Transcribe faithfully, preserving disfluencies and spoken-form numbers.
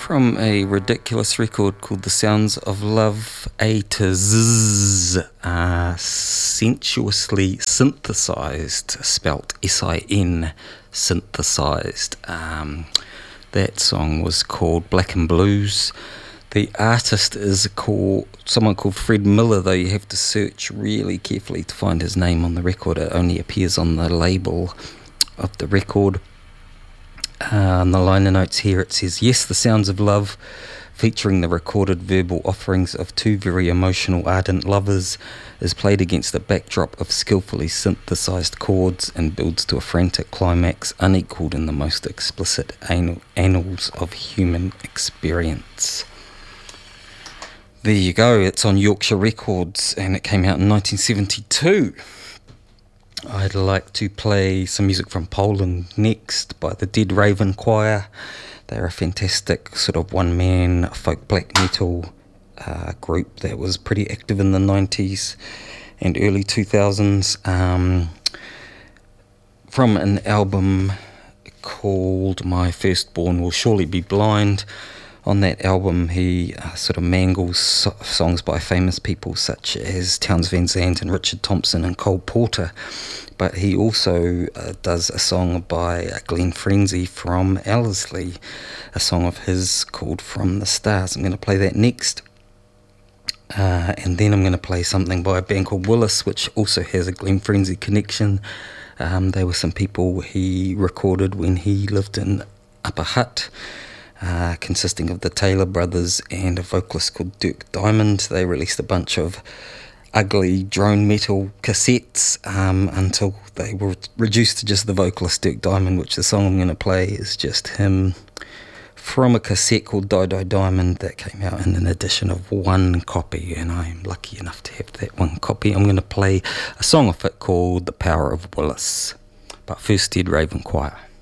From a ridiculous record called The Sounds of Love, A to Z, uh, sensuously synthesized, spelt S I N, synthesized. Um, that song was called Black and Blues. The artist is called someone called Fred Miller, though you have to search really carefully to find his name on the record. It only appears on the label of the record. Uh, on the liner notes here it says, yes, The Sounds of Love, featuring the recorded verbal offerings of two very emotional, ardent lovers, is played against a backdrop of skillfully synthesized chords and builds to a frantic climax unequaled in the most explicit anal- annals of human experience. There you go, it's on Yorkshire Records and it came out in nineteen seventy-two. I'd like to play some music from Poland next by the Dead Raven Choir. They're a fantastic sort of one-man folk black metal uh, group that was pretty active in the nineties and early two thousands. Um, from an album called My Firstborn Will Surely Be Blind. On that album, he uh, sort of mangles so- songs by famous people such as Townes Van Zandt and Richard Thompson and Cole Porter. But he also uh, does a song by uh, Glenn Frenzy from Ellerslie, a song of his called From the Stars. I'm going to play that next. Uh, and then I'm going to play something by a band called Willis, which also has a Glenn Frenzy connection. Um, they were some people he recorded when he lived in Upper Hutt. Uh, consisting of the Taylor brothers and a vocalist called Dirk Diamond. They released a bunch of ugly drone metal cassettes um, until they were reduced to just the vocalist Dirk Diamond, which the song I'm going to play is just him from a cassette called Die Die Diamond that came out in an edition of one copy, and I'm lucky enough to have that one copy. I'm going to play a song of it called The Power of Willis. But first, Dead Raven Choir.